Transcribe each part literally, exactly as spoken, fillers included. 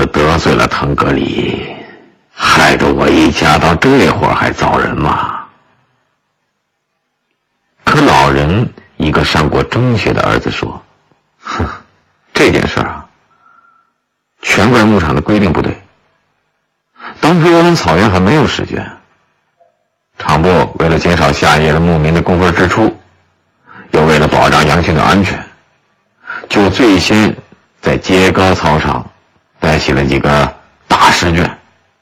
子得罪了腾格里，害得我一家到这会儿还遭人骂。可老人一个上过中学的儿子说：哼，这件事啊，全怪牧场的规定不对。当时我们草原还没有试卷，场部为了减少下野的牧民的工分支出，又为了保障羊群的安全，就最先在街高操场摆起了几个大试卷。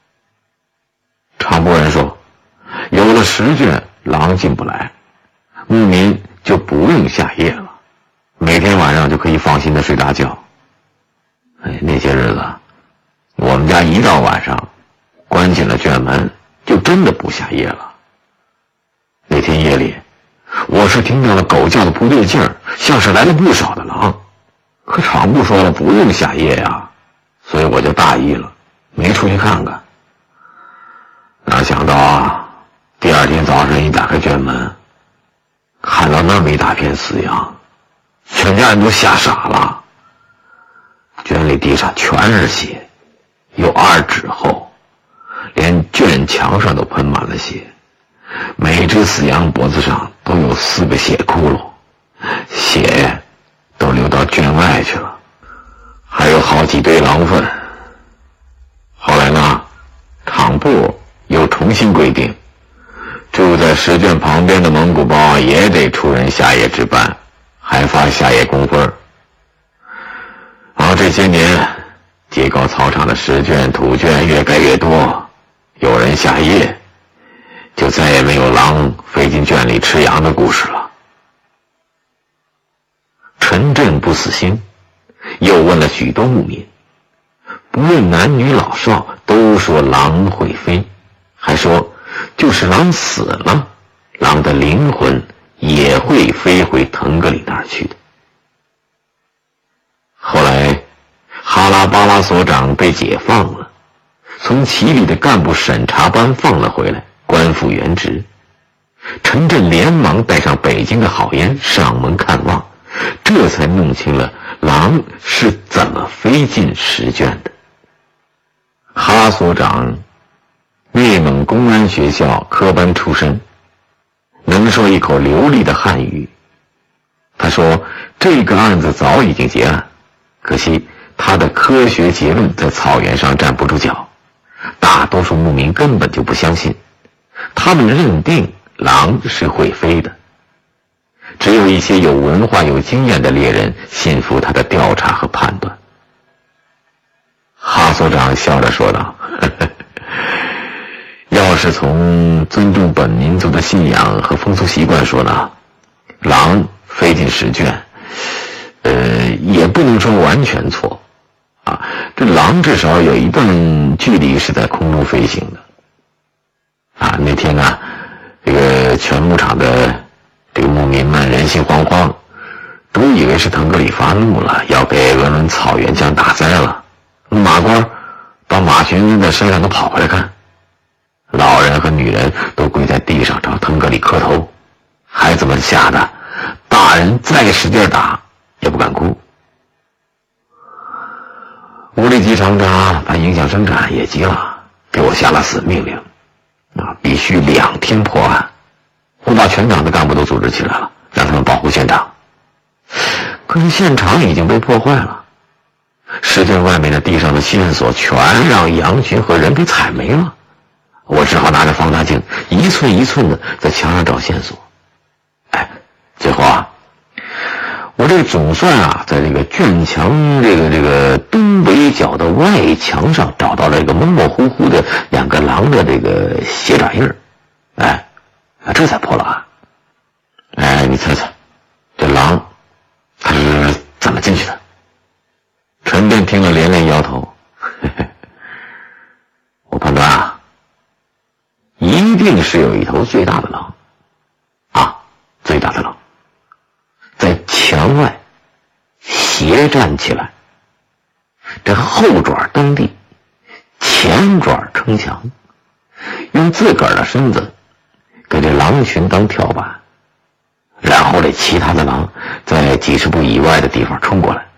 场部人说，有了试卷，狼进不来，牧民就不用下夜了，每天晚上就可以放心的睡大觉。哎，那些日子，我们家一到晚上关紧了卷门，就真的不下夜了。那天夜里，我是听到了狗叫的不对劲儿，像是来了不少的狼。可场部说了不用下夜呀，所以我就大意了，没出去看看。哪想到啊，第二天早上一打开卷门，看到那么一大片死羊，全家人都吓傻了。卷里地上全是血，有二指厚，连卷墙上都喷满了血，每只死羊脖子上都有四个血窟窿，血都流到卷外去了，还有好几堆狼粪。后来呢，场部又重新规定，住在试卷旁边的蒙古包也得出人下野值班，还发下野工分。然后这些年，街高操场的试卷土卷越盖越多，有人下夜，就再也没有狼飞进圈里吃羊的故事了。陈震不死心，又问了许多牧民，不论男女老少，都说狼会飞，还说就是狼死了，狼的灵魂也会飞回腾格里那儿去的。后来哈拉巴拉所长被解放了，从旗里的干部审查班放了回来，官复原职。陈震连忙带上北京的好烟上门看望，这才弄清了狼是怎么飞进试卷的。哈所长内蒙公安学校科班出身，能说一口流利的汉语。他说这个案子早已经结案，可惜他的科学结论在草原上站不住脚，大多数牧民根本就不相信，他们认定狼是会飞的，只有一些有文化有经验的猎人信服他的调查和判断。哈所长笑着说道，呵呵，要是从尊重本民族的信仰和风俗习惯说呢，狼飞进试卷呃，也不能说完全错啊，这狼至少有一段距离是在空中飞行的啊。那天呢，这个全牧场的这个牧民们人心惶惶，都以为是腾格里发怒了，要给鄂伦草原降大灾了。马官把马群扔在山上都跑回来看，老人和女人都跪在地上找腾格里磕头，孩子们吓得大人再使劲打也不敢哭。无力级厂长把影响生产也急了，给我下了死命令啊，必须两天破案。我把全党的干部都组织起来了，让他们保护现场。可是现场已经被破坏了，试卷外面的地上的线索全让羊群和人给踩没了。我只好拿着放大镜一寸一寸的在墙上找线索。哎，最后啊，我这总算啊，在这个卷墙这个这个东北角的外墙上找到了一个模模糊糊的两个狼的这个血爪印儿。哎，这才破了案。哎，你猜猜，这狼它是怎么进去的？陈震听了连连摇头，呵呵，我判断啊，一定是有一头最大的狼啊，最大的狼在墙外斜站起来，这后爪蹬地，前爪撑墙，用自个儿的身子给这狼群当跳板，然后这其他的狼在几十步以外的地方冲过来，